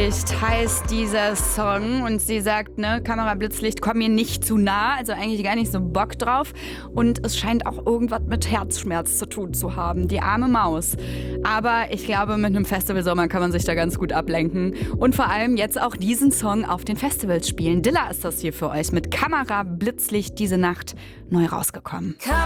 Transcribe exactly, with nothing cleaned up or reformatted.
Blitzlicht heißt dieser Song und sie sagt, ne, Kamera, Blitzlicht, komm mir nicht zu nah, also eigentlich gar nicht so Bock drauf und es scheint auch irgendwas mit Herzschmerz zu tun zu haben, die arme Maus. Aber ich glaube, mit einem Festivalsommer kann man sich da ganz gut ablenken und vor allem jetzt auch diesen Song auf den Festivals spielen. Dilla ist das hier für euch mit Kamera, Blitzlicht, diese Nacht neu rausgekommen. Kamera,